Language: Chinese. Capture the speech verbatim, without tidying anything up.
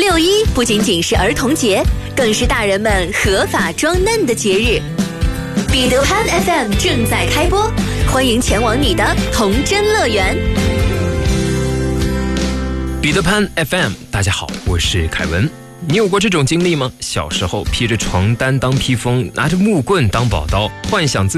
六一不仅仅是儿童节，更是大人们合法装嫩的节日。彼得潘 F M 正在开播，欢迎前往你的童真乐园。 彼得潘 F M， 大家好，我是凯文。你有过这种经历吗？小时候披着床单当披风，拿着木棍当宝刀，幻想自己